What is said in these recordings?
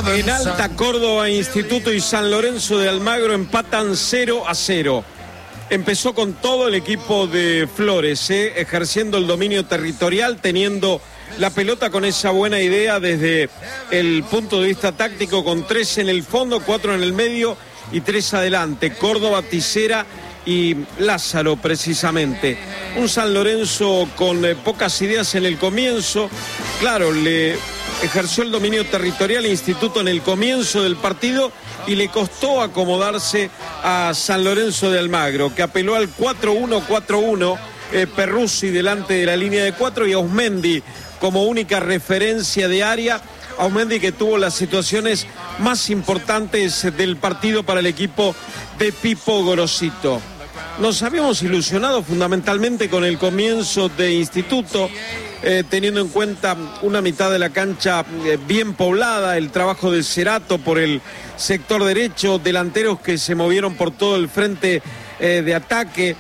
En Alta Córdoba, Instituto y San Lorenzo de Almagro empatan 0-0. Empezó con todo el equipo de Flores, ejerciendo el dominio territorial, teniendo la pelota con esa buena idea desde el punto de vista táctico, con 3 en el fondo, 4 en el medio y 3 adelante. Córdoba, Tisera y Lázaro, precisamente. Un San Lorenzo con pocas ideas en el comienzo. Claro, le ejerció el dominio territorial Instituto en el comienzo del partido y le costó acomodarse a San Lorenzo de Almagro, que apeló al 4-1-4-1, Perruzzi delante de la línea de 4 y Ausmendi como única referencia de área. Ausmendi, que tuvo las situaciones más importantes del partido para el equipo de Pipo Gorosito. Nos habíamos ilusionado fundamentalmente con el comienzo de Instituto, teniendo en cuenta una mitad de la cancha bien poblada, el trabajo de Cerato por el sector derecho, delanteros que se movieron por todo el frente de ataque.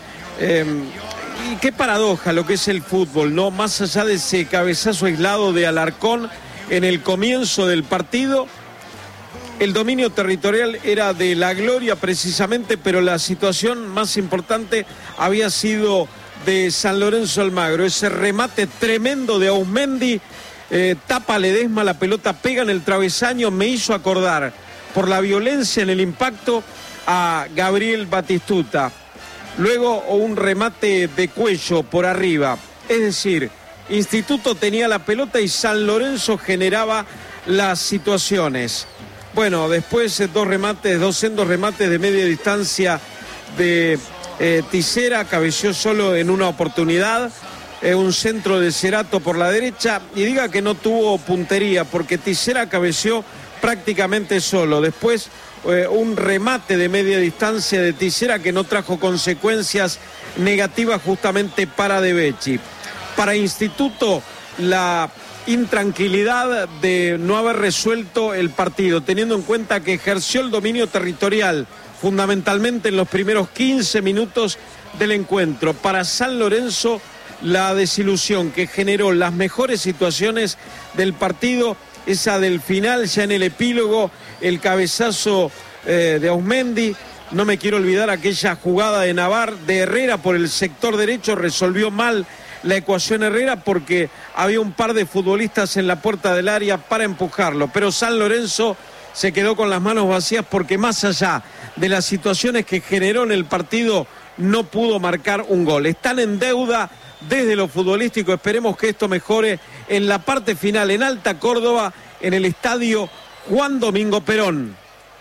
Y qué paradoja lo que es el fútbol, ¿no? Más allá de ese cabezazo aislado de Alarcón en el comienzo del partido, el dominio territorial era de la Gloria precisamente, pero la situación más importante había sido de San Lorenzo Almagro. Ese remate tremendo de Ausmendi, tapa Ledesma, la pelota pega en el travesaño, me hizo acordar por la violencia en el impacto a Gabriel Batistuta. Luego un remate de cuello por arriba. Es decir, Instituto tenía la pelota y San Lorenzo generaba las situaciones. Bueno, después dos sendos remates de media distancia de Tisera, cabeció solo en una oportunidad, un centro de Cerato por la derecha, y diga que no tuvo puntería porque Tisera cabeció prácticamente solo. Después un remate de media distancia de Tisera que no trajo consecuencias negativas justamente para De Becci. Para Instituto, la intranquilidad de no haber resuelto el partido, teniendo en cuenta que ejerció el dominio territorial fundamentalmente en los primeros 15 minutos del encuentro. Para San Lorenzo, la desilusión que generó las mejores situaciones del partido, esa del final, ya en el epílogo, el cabezazo de Ausmendi. No me quiero olvidar aquella jugada de Navar, de Herrera por el sector derecho, resolvió mal la ecuación Herrera porque había un par de futbolistas en la puerta del área para empujarlo, pero San Lorenzo se quedó con las manos vacías porque más allá de las situaciones que generó en el partido no pudo marcar un gol. Están en deuda desde lo futbolístico, esperemos que esto mejore en la parte final en Alta Córdoba, en el estadio Juan Domingo Perón.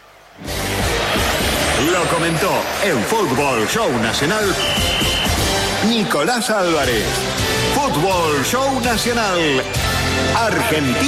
Lo comentó en Fútbol Show Nacional Nicolás Álvarez. Fútbol Show Nacional Argentina.